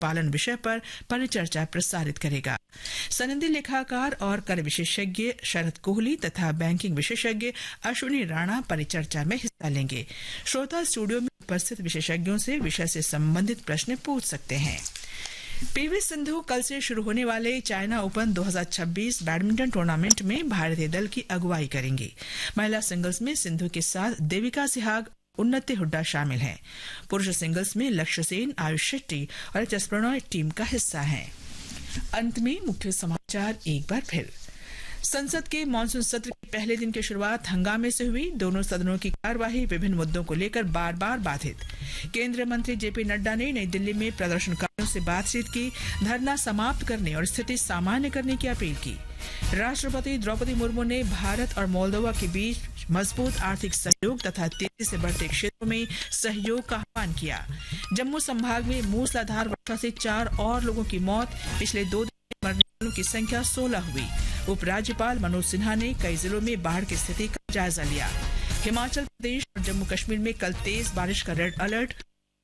पालन विषय पर परिचर्चा प्रसारित करेगा। सनदी लेखाकार और कर विशेषज्ञ शरद कोहली तथा बैंकिंग विशेषज्ञ अश्विनी राणा परिचर्चा में हिस्सा लेंगे। श्रोता स्टूडियो में उपस्थित विशेषज्ञों से विषय से संबंधित प्रश्न पूछ सकते हैं। पीवी सिंधु कल से शुरू होने वाले चाइना ओपन 2026 बैडमिंटन टूर्नामेंट में भारतीय दल की अगुवाई करेंगी। महिला सिंगल्स में सिंधु के साथ देविका सिहाग, उन्नति हुड्डा शामिल हैं। पुरुष सिंगल्स में लक्ष्य सेन, आयुष शेट्टी और एच एस प्रणॉय टीम का हिस्सा हैं। अंत में मुख्य समाचार एक बार फिर। संसद के मानसून सत्र के पहले दिन की शुरुआत हंगामे से हुई। दोनों सदनों की कार्यवाही विभिन्न मुद्दों को लेकर बार बार बाधित। केंद्रीय मंत्री जेपी नड्डा ने नई दिल्ली में प्रदर्शनकारियों से बातचीत की, धरना समाप्त करने और स्थिति सामान्य करने की अपील की। राष्ट्रपति द्रौपदी मुर्मू ने भारत और मोल्दोवा के बीच मजबूत आर्थिक सहयोग तथा तेजी से बढ़ते क्षेत्रों में सहयोग का आह्वान किया। जम्मू संभाग में मूसलाधार वर्षा से 4 और लोगों की मौत। पिछले 2 दिन में मरने वालों की संख्या 16 हुई। उपराज्यपाल मनोज सिन्हा ने कई जिलों में बाढ़ की स्थिति का जायजा लिया। हिमाचल प्रदेश और जम्मू कश्मीर में कल तेज बारिश का रेड अलर्ट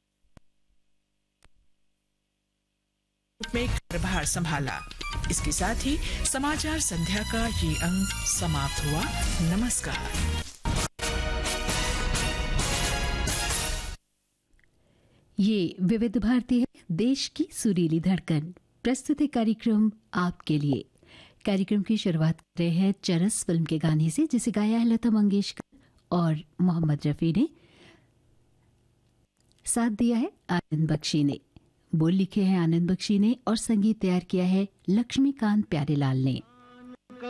में कार्यभार संभाला। इसके साथ ही समाचार संध्या का ये अंक समाप्त हुआ। नमस्कार। ये विविध भारती है, देश की सुरीली धड़कन। प्रस्तुत है कार्यक्रम आपके लिए। कार्यक्रम की शुरुआत कर रहे हैं चरस फिल्म के गाने से, जिसे गाया है लता मंगेशकर और मोहम्मद रफी ने, साथ दिया है आनंद बख्शी ने। बोल लिखे हैं आनंद बख्शी ने और संगीत तैयार किया है लक्ष्मीकांत प्यारेलाल ने।